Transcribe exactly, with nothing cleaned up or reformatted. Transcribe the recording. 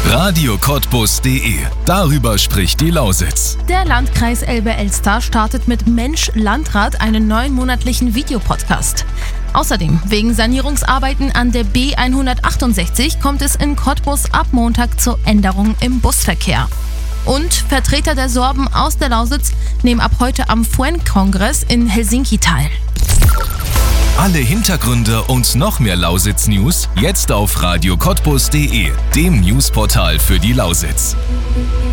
Radio Cottbus punkt de. Darüber spricht die Lausitz. Der Landkreis Elbe-Elster startet mit Mensch Landrat einen neuen monatlichen Videopodcast. Außerdem, wegen Sanierungsarbeiten an der B hundertachtundsechzig kommt es in Cottbus ab Montag zur Änderung im Busverkehr. Und Vertreter der Sorben aus der Lausitz nehmen ab heute am F U E N-Kongress in Helsinki teil. Alle Hintergründe und noch mehr Lausitz-News jetzt auf Radio Cottbus punkt de, dem Newsportal für die Lausitz.